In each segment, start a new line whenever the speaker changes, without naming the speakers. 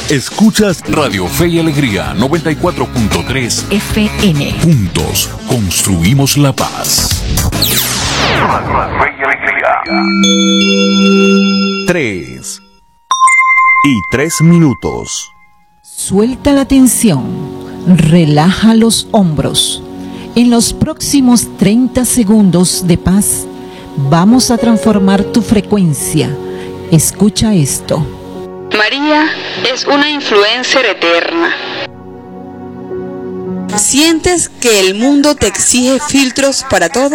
Escuchas Radio Fe y Alegría 94.3
FM.
Juntos construimos la paz. Radio Fe y Alegría.
3:03.
Suelta la tensión, relaja los hombros. En los próximos 30 segundos de paz, vamos a transformar tu frecuencia. Escucha esto.
María es una influencer eterna. ¿Sientes que el mundo te exige filtros para todo?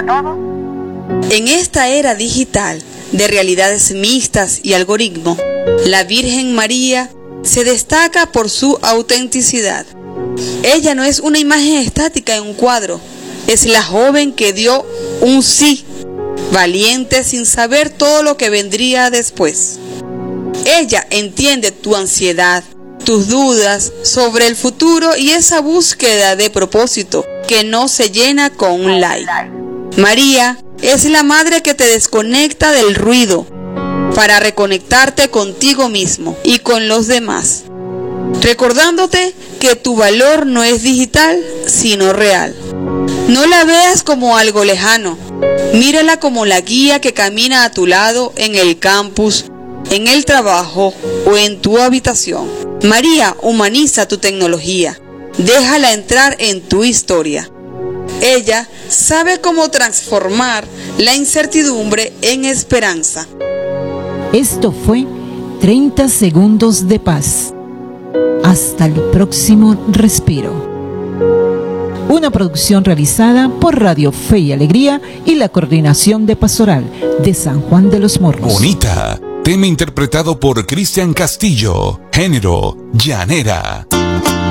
En esta era digital de realidades mixtas y algoritmos, la Virgen María se destaca por su autenticidad. Ella no es una imagen estática en un cuadro, es la joven que dio un sí, valiente sin saber todo lo que vendría después. Ella entiende tu ansiedad, tus dudas sobre el futuro y esa búsqueda de propósito que no se llena con un like. María es la madre que te desconecta del ruido para reconectarte contigo mismo y con los demás, recordándote que tu valor no es digital, sino real. No la veas como algo lejano, mírala como la guía que camina a tu lado en el campus, en el trabajo o en tu habitación. María humaniza tu tecnología, déjala entrar en tu historia. Ella sabe cómo transformar la incertidumbre en esperanza.
Esto fue 30 segundos de paz. Hasta el próximo respiro. Una producción realizada por Radio Fe y Alegría y la Coordinación de Pastoral de San Juan de los Morros.
Bonita, tema interpretado por Cristian Castillo, género llanera.